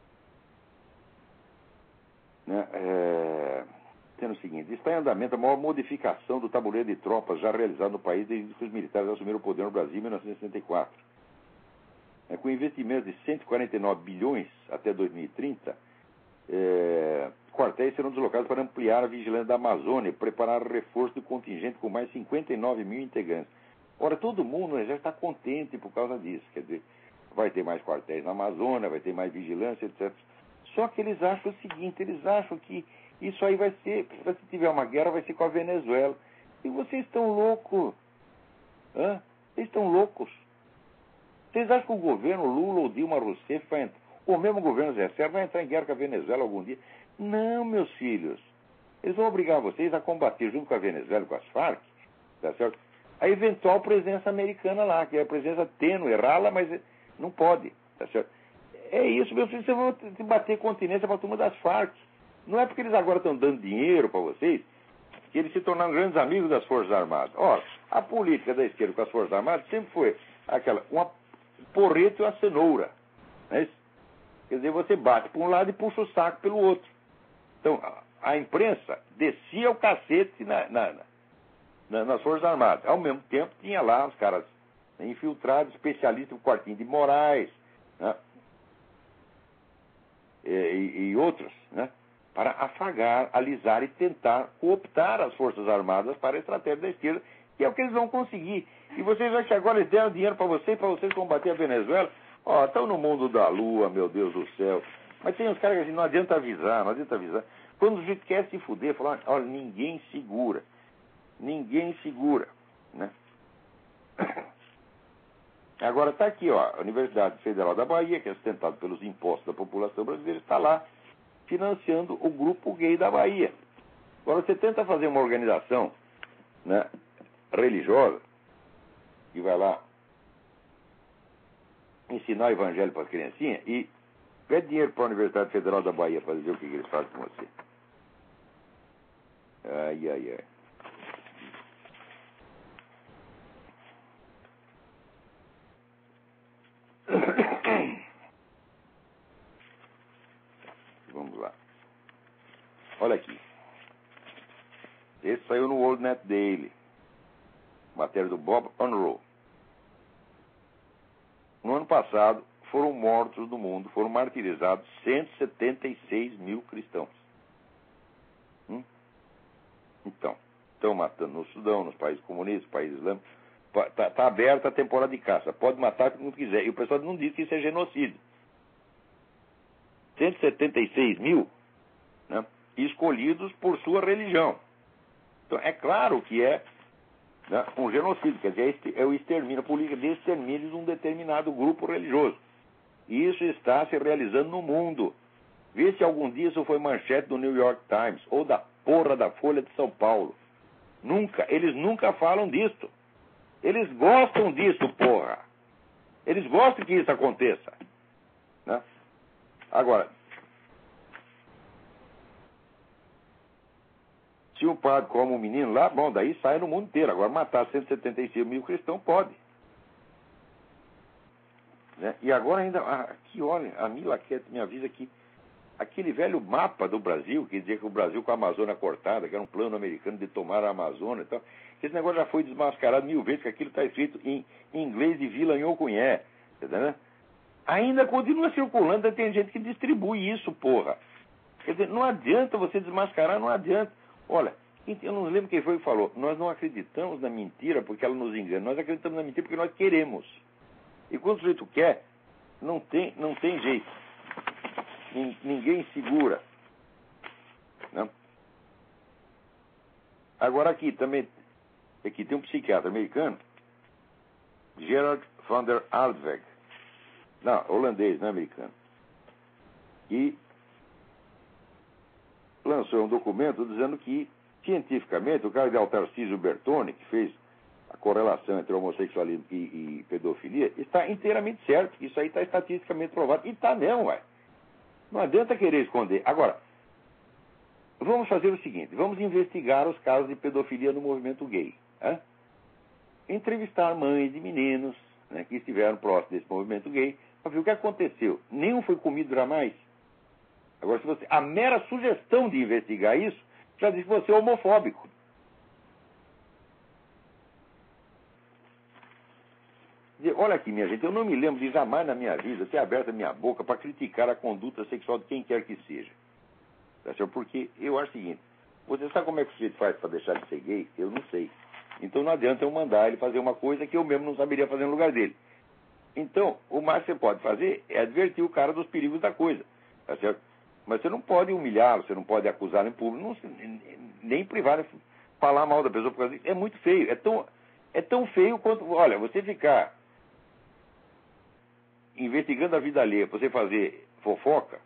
né, sendo o seguinte: está em andamento a maior modificação do tabuleiro de tropas já realizado no país desde que os militares assumiram o poder no Brasil em 1964. Com investimento de 149 bilhões até 2030, quartéis serão deslocados para ampliar a vigilância da Amazônia e preparar reforço do contingente com mais 59 mil integrantes. Ora, todo mundo no Exército está contente por causa disso. Quer dizer, vai ter mais quartéis na Amazônia, vai ter mais vigilância, etc. Só que eles acham o seguinte: eles acham que isso aí vai ser, se tiver uma guerra, vai ser com a Venezuela. E vocês estão loucos. Vocês estão loucos. Vocês acham que o governo Lula ou Dilma Rousseff vai entrar, ou mesmo o governo Zé Serra vai entrar em guerra com a Venezuela algum dia? Não, meus filhos. Eles vão obrigar vocês a combater junto com a Venezuela e com as Farc, tá certo? A eventual presença americana lá, que é a presença tênue, rala, mas não pode, tá certo? É isso, meus filhos, vocês vão bater continência para a turma das Farc. Não é porque eles agora estão dando dinheiro para vocês que eles se tornaram grandes amigos das Forças Armadas. Ora, a política da esquerda com as Forças Armadas sempre foi aquela, uma porreto e uma cenoura. Não é isso? Quer dizer, você bate para um lado e puxa o saco pelo outro. Então, a imprensa descia o cacete nas Forças Armadas. Ao mesmo tempo, tinha lá os caras infiltrados, especialistas no quartinho de Moraes, né? E outros, né? Para afagar, alisar e tentar cooptar as Forças Armadas para a estratégia da esquerda, que é o que eles vão conseguir. E vocês acham que agora eles deram dinheiro para vocês combater a Venezuela? Estão no mundo da lua, meu Deus do céu. Mas tem uns caras que assim, não adianta avisar. Quando o gente quer se fuder, falar, olha, ninguém segura. Né? Agora está aqui, a Universidade Federal da Bahia, que é sustentada pelos impostos da população brasileira, está lá financiando o Grupo Gay da Bahia. Agora você tenta fazer uma organização, né, religiosa, que vai lá ensinar o evangelho para as criancinhas e pede dinheiro para a Universidade Federal da Bahia para dizer o que eles fazem com você. Ai, ai, ai. Vamos lá. Olha aqui. Esse saiu no World Net Daily. Matéria do Bob Unruh. No ano passado, foram mortos no mundo, foram martirizados 176 mil cristãos. Então, estão matando no Sudão, nos países comunistas, países islâmicos. Está aberta a temporada de caça. Pode matar quem quiser. E o pessoal não diz que isso é genocídio. 176 mil, né, escolhidos por sua religião. Então, é claro que é, né, um genocídio. Quer dizer, é o extermínio, a política de extermínio de um determinado grupo religioso. E isso está se realizando no mundo. Vê se algum dia isso foi manchete do New York Times ou da porra da Folha de São Paulo. Eles nunca falam disso. Eles gostam disso, porra. Eles gostam que isso aconteça. Né? Agora, se o padre come um menino lá, bom, daí sai no mundo inteiro. Agora, matar 176 mil cristãos pode. Né? E agora ainda, aqui, olha, a Mila Quete me avisa que aquele velho mapa do Brasil, que dizia que o Brasil com a Amazônia cortada, que era um plano americano de tomar a Amazônia e tal. Esse negócio já foi desmascarado 1000 vezes, que aquilo está escrito em inglês de Villagnon-Cunha. Entendeu? Ainda continua circulando, tem gente que distribui isso, porra. Quer dizer, não adianta você desmascarar, não adianta. Olha, eu não lembro quem foi que falou, nós não acreditamos na mentira porque ela nos engana, nós acreditamos na mentira porque nós queremos. E quando o sujeito quer, não tem jeito. Ninguém segura. Né? Agora aqui também, aqui tem um psiquiatra americano, Gerard van der Aardweg. Não, holandês, não é americano. E lançou um documento dizendo que, cientificamente, o cardeal Tarcísio Bertone, que fez a correlação entre homossexualismo e pedofilia, está inteiramente certo. Isso aí está estatisticamente provado. E está mesmo, ué. Não adianta querer esconder. Agora, vamos fazer o seguinte, vamos investigar os casos de pedofilia no movimento gay. Né? Entrevistar mães de meninos, né, que estiveram próximos desse movimento gay, para ver o que aconteceu. Nenhum foi comido jamais. Agora, se você, a mera sugestão de investigar isso, já diz que você é homofóbico. Olha aqui, minha gente, eu não me lembro de jamais na minha vida ter aberto a minha boca para criticar a conduta sexual de quem quer que seja. Tá certo? Porque eu acho o seguinte, você sabe como é que o sujeito faz para deixar de ser gay? Eu não sei. Então não adianta eu mandar ele fazer uma coisa que eu mesmo não saberia fazer no lugar dele. Então, o mais que você pode fazer é advertir o cara dos perigos da coisa. Tá certo? Mas você não pode humilhá-lo, você não pode acusá-lo em público, nem privar, falar mal da pessoa por causa disso. É muito feio. É tão feio quanto... Olha, você ficar investigando a vida alheia, você fazer fofoca,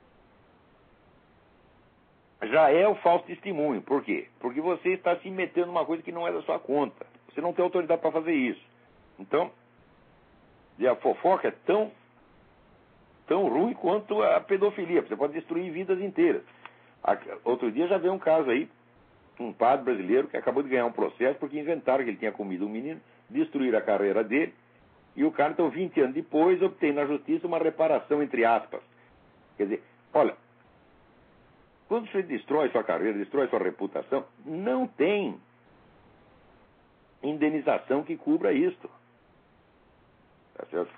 já é o falso testemunho. Por quê? Porque você está se metendo numa coisa que não é da sua conta. Você não tem autoridade para fazer isso. Então, a fofoca é tão ruim quanto a pedofilia. Você pode destruir vidas inteiras. Outro dia já veio um caso aí, um padre brasileiro que acabou de ganhar um processo porque inventaram que ele tinha comido um menino, destruíram a carreira dele, e o cara, então, 20 anos depois, obtém na justiça uma reparação, entre aspas. Quer dizer, olha, quando você destrói sua carreira, destrói sua reputação, não tem indenização que cubra isto. Tá certo?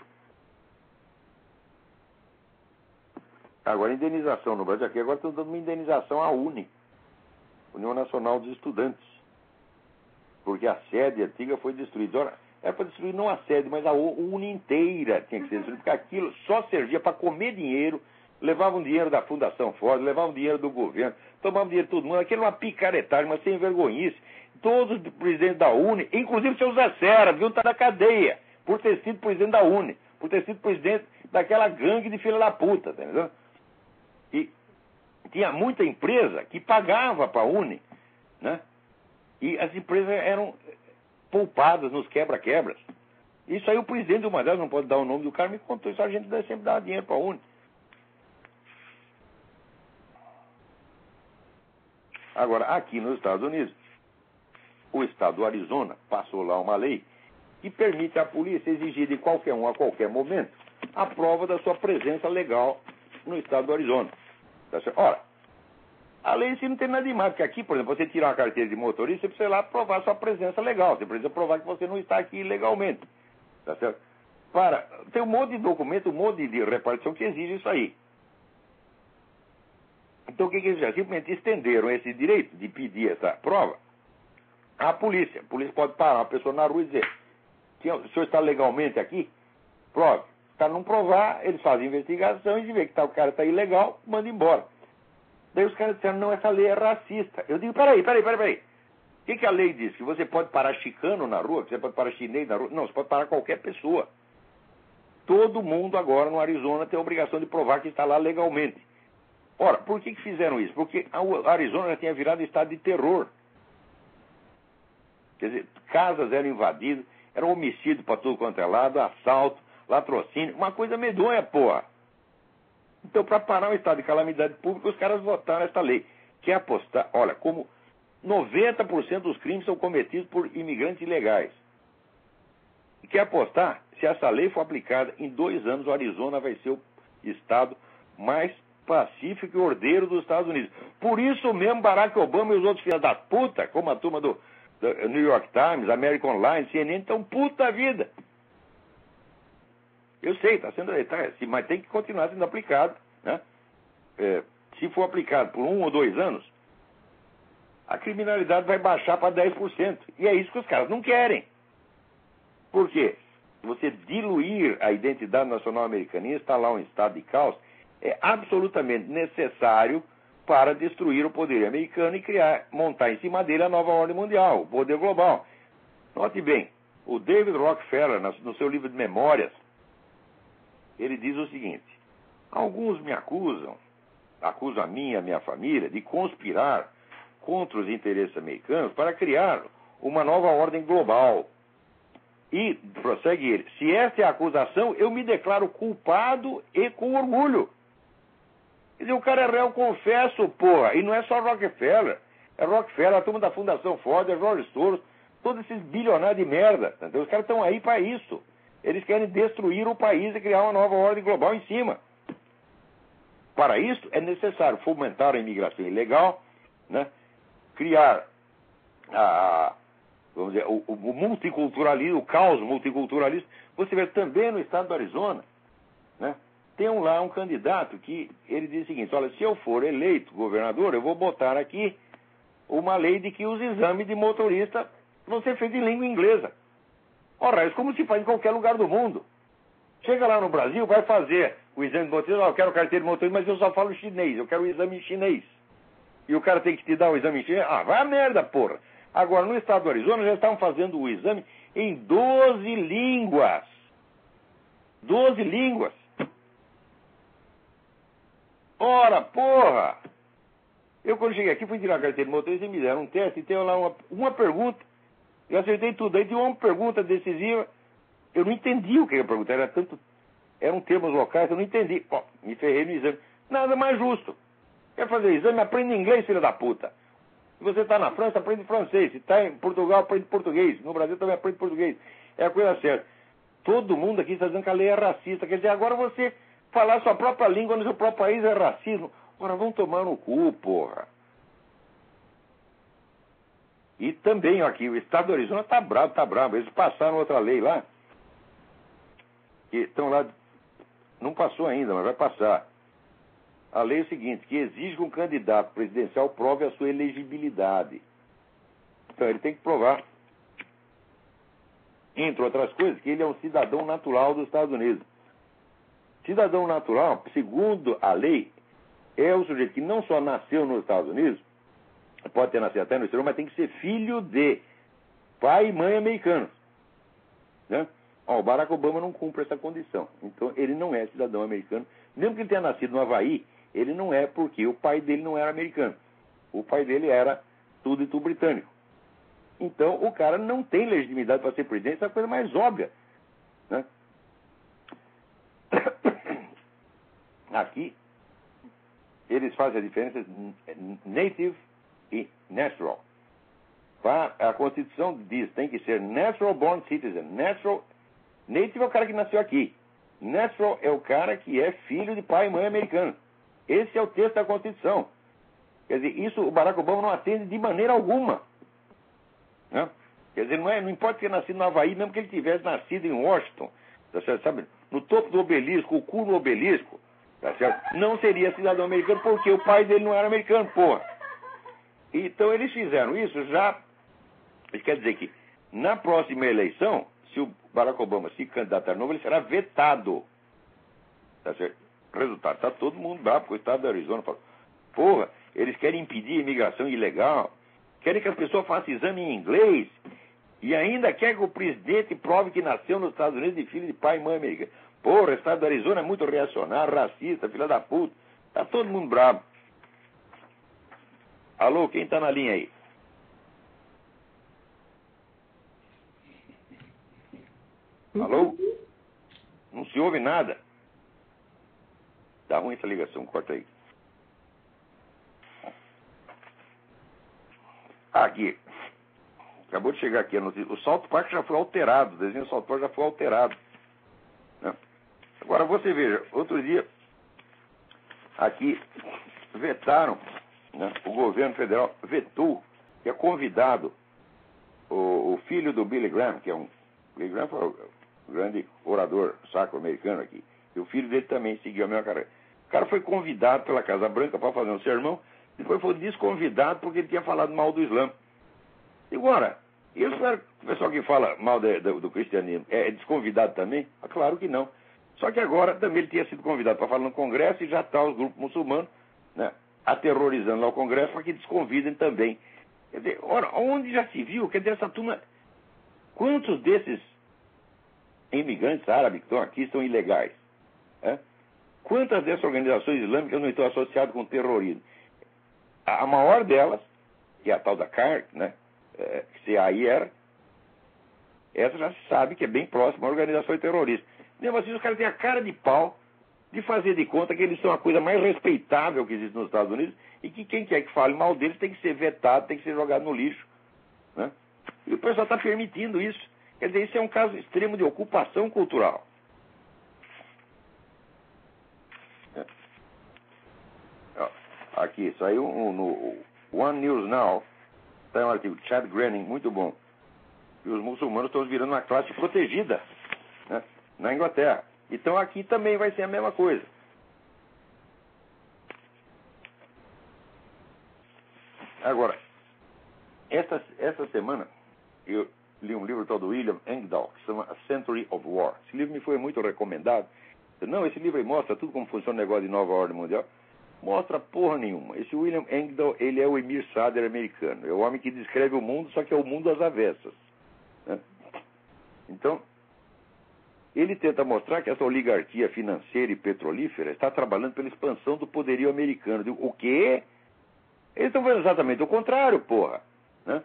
Agora, indenização no Brasil, aqui agora estão dando uma indenização à UNE, União Nacional dos Estudantes, porque a sede antiga foi destruída. Ora, era para destruir não a sede, mas a UNE inteira tinha que ser destruída, porque aquilo só servia para comer dinheiro, levavam dinheiro da Fundação Ford, levavam dinheiro do governo, tomavam dinheiro de todo mundo, aquilo era uma picaretagem, uma sem vergonhice. Todos os presidentes da UNE, inclusive o seu Zé Serra, deviam estar na cadeia, por ter sido presidente da UNE, por ter sido presidente daquela gangue de filha da puta, tá entendendo? E tinha muita empresa que pagava para a UNE, né? E as empresas eram poupadas nos quebra-quebras. Isso aí o presidente de uma delas, não pode dar o nome do cara, me contou isso, a gente sempre dá dinheiro para a UNE. Agora, aqui nos Estados Unidos, o estado do Arizona passou lá uma lei que permite à polícia exigir de qualquer um a qualquer momento a prova da sua presença legal no estado do Arizona. Tá certo? Ora, a lei assim não tem nada demais, porque aqui, por exemplo, você tirar uma carteira de motorista, você precisa ir lá provar sua presença legal, você precisa provar que você não está aqui ilegalmente. Tá certo? Tem um monte de documento, um monte de repartição que exige isso aí. Então o que eles fizeram? Simplesmente estenderam esse direito de pedir essa prova à polícia. A polícia pode parar uma pessoa na rua e dizer: o senhor está legalmente aqui? Prove. Se o cara não provar, eles fazem investigação e se vê que o cara está ilegal, manda embora. Daí os caras disseram: não, essa lei é racista. Eu digo: peraí. O que a lei diz? Que você pode parar chicano na rua? Que você pode parar chinês na rua? Não, você pode parar qualquer pessoa. Todo mundo agora no Arizona tem a obrigação de provar que está lá legalmente. Ora, por que fizeram isso? Porque a Arizona já tinha virado estado de terror. Quer dizer, casas eram invadidas, era homicídio para tudo quanto é lado, assalto, latrocínio, uma coisa medonha, porra. Então, para parar o estado de calamidade pública, os caras votaram essa lei. Quer apostar? Olha, como 90% dos crimes são cometidos por imigrantes ilegais. E quer apostar? Se essa lei for aplicada, em 2 anos o Arizona vai ser o estado mais pacífico e ordeiro dos Estados Unidos. Por isso mesmo Barack Obama e os outros filhos da puta, como a turma do New York Times, American Online, CNN, estão puta vida. Eu sei, mas tem que continuar sendo aplicado, né? Se for aplicado por 1 ou 2 anos, a criminalidade vai baixar para 10%. E é isso que os caras não querem. Por quê? Você diluir a identidade nacional americana e instalar um estado de caos é absolutamente necessário para destruir o poder americano e montar em cima dele a nova ordem mundial, o poder global. Note bem, o David Rockefeller, no seu livro de memórias, ele diz o seguinte: alguns me acusam a minha família, de conspirar contra os interesses americanos para criar uma nova ordem global. E, prossegue ele, se essa é a acusação, eu me declaro culpado e com orgulho. Quer dizer, o cara é réu, confesso, porra. E não é só Rockefeller. É Rockefeller, a turma da Fundação Ford, é George Soros, todos esses bilionários de merda. Entendeu? Os caras estão aí para isso. Eles querem destruir o país e criar uma nova ordem global em cima. Para isso, é necessário fomentar a imigração ilegal, né? Criar vamos dizer, o multiculturalismo, o caos multiculturalista. Você vê também no estado do Arizona, né? Tem lá um candidato que ele diz o seguinte: olha, se eu for eleito governador, eu vou botar aqui uma lei de que os exames de motorista vão ser feitos em língua inglesa. Ora, isso como se faz em qualquer lugar do mundo. Chega lá no Brasil, vai fazer o exame de motorista, eu quero carteira de motorista, mas eu só falo chinês, eu quero o exame em chinês. E o cara tem que te dar o exame em chinês. Vai a merda, porra. Agora, no estado do Arizona, já estavam fazendo o exame em 12 línguas. 12 línguas. Ora, porra! Eu, quando cheguei aqui, fui tirar a carteira de motorista e me deram um teste e tem lá uma pergunta. Eu acertei tudo. Aí tinha uma pergunta decisiva. Eu não entendi o que a pergunta era. Eram termos locais, eu não entendi. Me ferrei no exame. Nada mais justo. Quer fazer exame? Aprende inglês, filho da puta. Se você está na França, aprende francês. Se está em Portugal, aprende português. No Brasil também aprende português. É a coisa certa. Todo mundo aqui está dizendo que a lei é racista. Quer dizer, agora você falar sua própria língua no seu próprio país é racismo. Ora, vão tomar no cu, porra. E também, aqui, o estado do Arizona está bravo. Eles passaram outra lei lá. Que estão lá. Não passou ainda, mas vai passar. A lei é o seguinte, que exige que um candidato presidencial prove a sua elegibilidade. Então, ele tem que provar, entre outras coisas, que ele é um cidadão natural dos Estados Unidos. Cidadão natural, segundo a lei, é o sujeito que não só nasceu nos Estados Unidos, pode ter nascido até no exterior, mas tem que ser filho de pai e mãe americanos. Né? O Barack Obama não cumpre essa condição. Então, ele não é cidadão americano. Mesmo que ele tenha nascido no Havaí, ele não é, porque o pai dele não era americano. O pai dele era tudo britânico. Então, o cara não tem legitimidade para ser presidente, isso é a coisa mais óbvia. Né? Aqui, eles fazem a diferença native e natural. A Constituição diz que tem que ser natural born citizen. Native é o cara que nasceu aqui. Natural é o cara que é filho de pai e mãe americano. Esse é o texto da Constituição. Quer dizer, isso o Barack Obama não atende de maneira alguma. Né? Quer dizer, não importa ter nascido no Havaí, mesmo que ele tivesse nascido em Washington, tá certo? Sabe, no topo do obelisco, o cu no obelisco, tá certo? Não seria cidadão americano porque o pai dele não era americano, porra. Então eles fizeram isso já. Isso quer dizer que na próxima eleição, se o Barack Obama se candidatar de novo, ele será vetado. Tá certo? Resultado, está todo mundo bravo, porque o estado do Arizona fala, porra, eles querem impedir a imigração ilegal, querem que as pessoas façam exame em inglês, e ainda quer que o presidente prove que nasceu nos Estados Unidos de filho de pai e mãe americana. Porra, o estado do Arizona é muito reacionário, racista, filha da puta. Está todo mundo bravo. Alô, quem está na linha aí? Alô? Não se ouve nada. Dá ruim essa ligação, corta aí. Aqui. Acabou de chegar aqui a notícia. O South Park já foi alterado. O desenho do South Park já foi alterado. Né? Agora você veja, outro dia aqui vetaram, né, o governo federal vetou, que é convidado o filho do Billy Graham, que é Billy Graham foi o grande orador sacro-americano aqui, e o filho dele também seguiu a mesma carreira. O cara foi convidado pela Casa Branca para fazer um sermão, depois foi desconvidado porque ele tinha falado mal do Islã. E agora, o pessoal que fala mal do cristianismo é desconvidado também? Ah, claro que não. Só que agora também ele tinha sido convidado para falar no Congresso e já está os grupos muçulmanos, né, aterrorizando lá o Congresso para que desconvidem também. Quer dizer, ora, onde já se viu? Quer dizer, essa turma, quantos desses imigrantes árabes que estão aqui são ilegais? É? Quantas dessas organizações islâmicas não estão associadas com terrorismo? A maior delas, que é a tal da CAR, né, que a IER, essa já se sabe que é bem próxima à organização terrorista. Mesmo assim, os caras têm a cara de pau de fazer de conta que eles são a coisa mais respeitável que existe nos Estados Unidos e que quem quer que fale mal deles tem que ser vetado, tem que ser jogado no lixo. Né? E o pessoal está permitindo isso. Quer dizer, isso é um caso extremo de ocupação cultural. Aqui, saiu no One News Now, tem um artigo, Chad Groening, muito bom. E os muçulmanos estão virando uma classe protegida, né, na Inglaterra. Então aqui também vai ser a mesma coisa. Agora, essa semana eu li um livro tal do William Engdahl, que se chama A Century of War. Esse livro me foi muito recomendado. Não, esse livro aí mostra tudo como funciona o negócio de nova ordem mundial. Mostra porra nenhuma. Esse William Engdahl, ele é o Emir Sader americano. É o homem que descreve o mundo, só que é o mundo às avessas. Né? Então, ele tenta mostrar que essa oligarquia financeira e petrolífera está trabalhando pela expansão do poderio americano. Digo, o quê? Eles estão fazendo exatamente o contrário, porra. Né?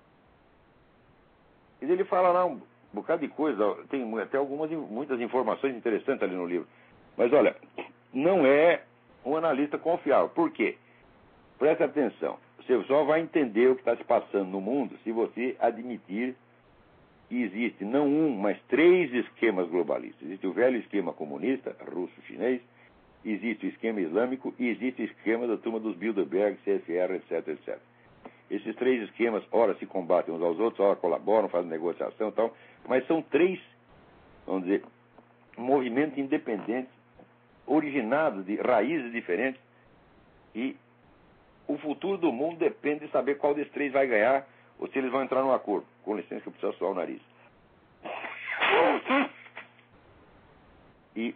E ele fala lá um bocado de coisa, tem até muitas informações interessantes ali no livro. Mas olha, não é um analista confiável. Por quê? Presta atenção. Você só vai entender o que está se passando no mundo se você admitir que existe não um, mas 3 esquemas globalistas. Existe o velho esquema comunista, russo-chinês, existe o esquema islâmico e existe o esquema da turma dos Bilderberg, CFR, etc, etc. Esses 3 esquemas, ora se combatem uns aos outros, ora colaboram, fazem negociação e tal, mas são 3, vamos dizer, movimentos independentes, originados de raízes diferentes, e o futuro do mundo depende de saber qual desses 3 vai ganhar ou se eles vão entrar num acordo. Com licença que eu preciso suar o nariz. E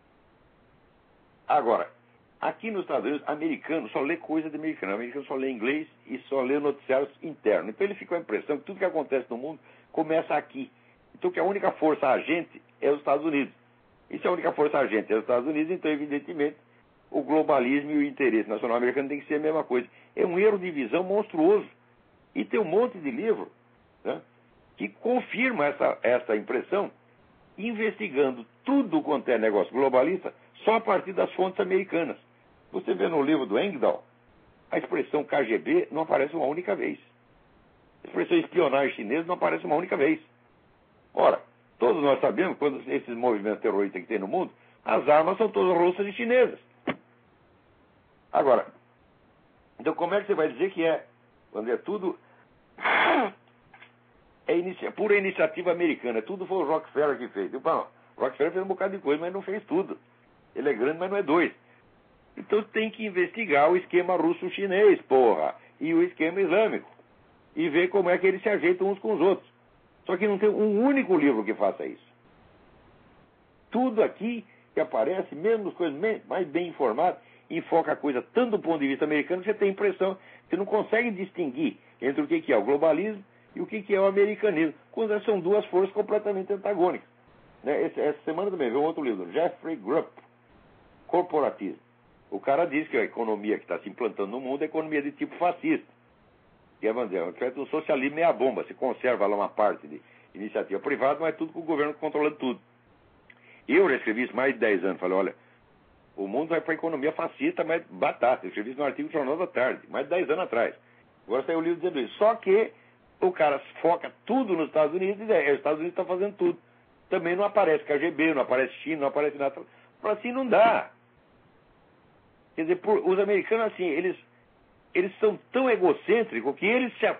agora, aqui nos Estados Unidos, americano só lê coisa de americano. O americano só lê inglês e só lê noticiários internos. Então ele fica com a impressão que tudo que acontece no mundo começa aqui. Então que a única força agente é os Estados Unidos. E se a única força agente é os Estados Unidos, então evidentemente o globalismo e o interesse nacional americano tem que ser a mesma coisa. É um erro de visão monstruoso. E tem um monte de livro, né, que confirma essa impressão, investigando tudo quanto é negócio globalista só a partir das fontes americanas. Você vê no livro do Engdahl, a expressão KGB não aparece uma única vez. A expressão espionagem chinesa não aparece uma única vez. Ora, todos nós sabemos que quando esses movimentos terroristas que tem no mundo, as armas são todas russas e chinesas. Agora, então como é que você vai dizer que é, quando é tudo, é pura iniciativa americana, tudo foi o Rockefeller que fez. Bom, o Rockefeller fez um bocado de coisa, mas não fez tudo. Ele é grande, mas não é 2. Então tem que investigar o esquema russo-chinês, porra, e o esquema islâmico, e ver como é que eles se ajeitam uns com os outros. Só que não tem um único livro que faça isso. Tudo aqui que aparece, mesmo as coisas mais bem informadas, enfoca a coisa tanto do ponto de vista americano que você tem a impressão que você não consegue distinguir entre o que é o globalismo e o que é o americanismo, quando são 2 forças completamente antagônicas. Essa semana também veio um outro livro, Jeffrey Grupp, Corporatismo. O cara diz que a economia que está se implantando no mundo é economia de tipo fascista. Que é, vamos dizer, o socialismo é a bomba. Se conserva lá uma parte de iniciativa privada, mas tudo com o governo controlando tudo. Eu já escrevi isso mais de 10 anos. Falei, olha, o mundo vai para a economia fascista, mas batata. Eu escrevi isso no artigo do Jornal da Tarde, mais de 10 anos atrás. Agora saiu o livro dizendo isso. Só que o cara foca tudo nos Estados Unidos e os Estados Unidos estão fazendo tudo. Também não aparece KGB, não aparece China, não aparece nada. Para assim não dá. Quer dizer, os americanos, assim, eles são tão egocêntricos que eles se